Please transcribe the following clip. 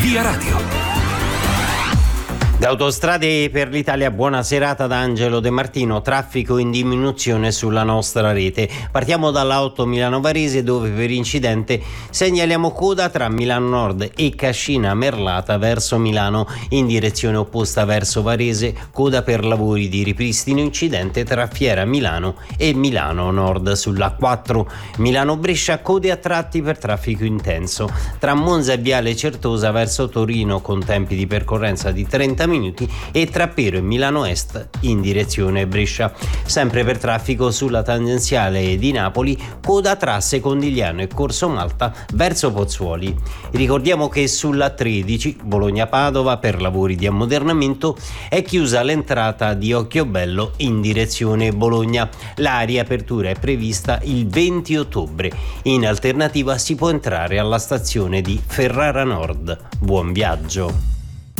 Via Radio. Da Autostrade per l'Italia, buona serata da Angelo De Martino. Traffico in diminuzione sulla nostra rete. Partiamo dall'auto Milano-Varese, dove per incidente segnaliamo coda tra Milano Nord e Cascina Merlata verso Milano, in direzione opposta verso Varese, coda per lavori di ripristino, incidente tra Fiera Milano e Milano Nord. Sulla 4 Milano-Brescia, code a tratti per traffico intenso tra Monza e Viale Certosa verso Torino, con tempi di percorrenza di 30 minuti, e tra Pero e Milano Est in direzione Brescia. Sempre per traffico sulla tangenziale di Napoli, coda tra Secondigliano e Corso Malta verso Pozzuoli. Ricordiamo che sulla 13 Bologna-Padova, per lavori di ammodernamento, è chiusa l'entrata di Occhiobello in direzione Bologna. La riapertura è prevista il 20 ottobre. In alternativa si può entrare alla stazione di Ferrara Nord. Buon viaggio.